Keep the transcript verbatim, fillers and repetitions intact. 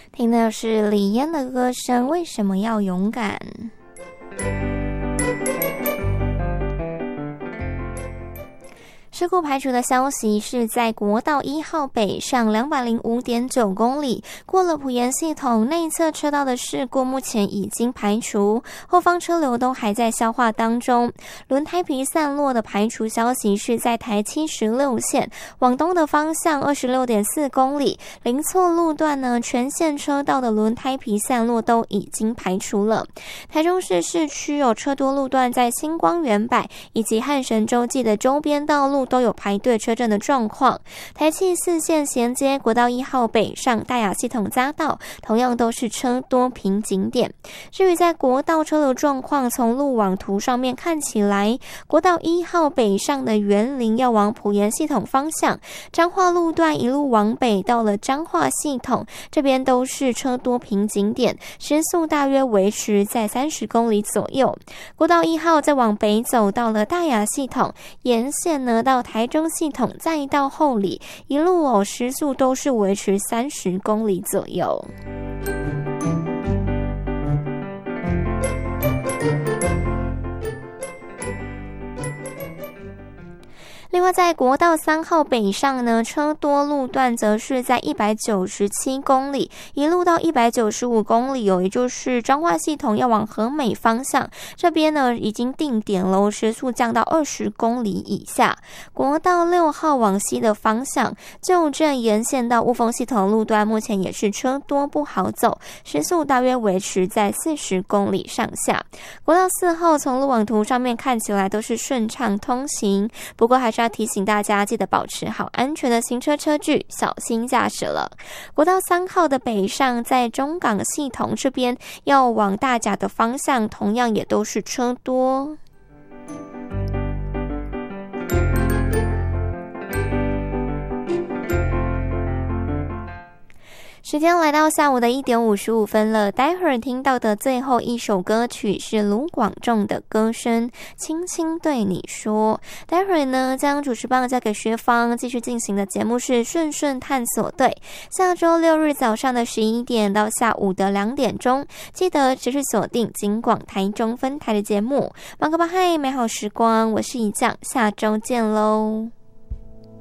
听的是李嫣的歌声《为什么要勇敢》。事故排除的消息是在国道一号北上两百零五点九公里，过了埔盐系统内侧车道的事故目前已经排除，后方车流都还在消化当中。轮胎皮散落的排除消息是在台七十六线往东的方向二十六点四公里，零错路段呢全线车道的轮胎皮散落都已经排除了。台中市市区有车多路段在星光园柏以及汉神洲际的周边道路都有排队车阵的状况。台七四线衔接国道一号北上大雅系统匝道，同样都是车多瓶颈点。至于在国道车流状况，从路网图上面看起来，国道一号北上的园林要往埔盐系统方向，彰化路段一路往北到了彰化系统，这边都是车多瓶颈点，时速大约维持在三十公里左右。国道一号再往北走到了大雅系统，沿线呢到台中系统，再到后里，一路哦时速都是维持三十公里左右。另外在国道三号北上呢，车多路段则是在一百九十七公里一路到一百九十五公里哦，也就是彰化系统要往和美方向，这边呢已经定点了，时速降到二十公里以下。国道六号往西的方向，旧镇沿线到雾峰系统路段目前也是车多不好走，时速大约维持在四十公里上下。国道四号从路网图上面看起来都是顺畅通行，不过还是要提醒大家记得保持好安全的行车车距，小心驾驶了。国道三号的北上在中港系统这边要往大甲的方向，同样也都是车多。时间来到下午的一点五十五分了，待会儿听到的最后一首歌曲是卢广仲的歌声《轻轻对你说》。待会儿呢，将主持棒交给薛芳，继续进行的节目是顺顺探索队。下周六日早上的十一点到下午的两点钟，记得持续锁定警广台中分台的节目。马克巴嗨，美好时光，我是一酱，下周见喽。